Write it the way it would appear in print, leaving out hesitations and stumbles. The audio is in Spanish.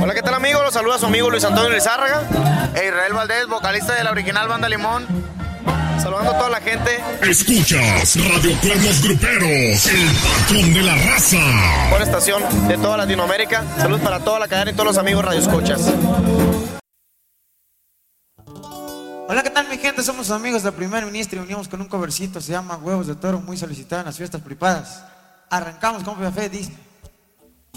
Hola, ¿qué tal, amigos? Los saluda su amigo Luis Antonio Lizárraga e Israel Valdés, vocalista de la original Banda Limón. Saludando a toda la gente. Escuchas Radio Cuernos Gruperos, el patrón de la raza. Por estación de toda Latinoamérica. Saludos para toda la cadena y todos los amigos radioescuchas. Hola, ¿qué tal, mi gente? Somos sus amigos del primer ministro y unimos con un covercito, se llama Huevos de Toro, muy solicitado en las fiestas privadas. Arrancamos con fe, dice.